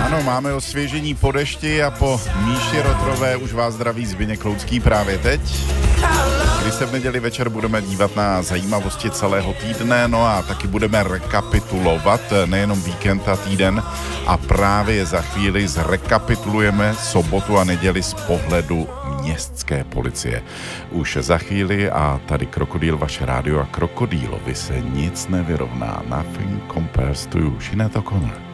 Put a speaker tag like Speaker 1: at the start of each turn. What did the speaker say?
Speaker 1: Ano, máme osvěžení po dešti a po Míši Rotrové už vás zdraví Zbyněk Loucký právě teď, kdy se v neděli večer budeme dívat na zajímavosti celého týdne, no a taky budeme rekapitulovat nejenom víkend a týden a právě za chvíli zrekapitulujeme sobotu a neděli z pohledu městské policie. Už za chvíli a tady Krokodýl, vaše rádio a Krokodýlovi se nic nevyrovná. Nothing compares to you. Sinead O'Connor.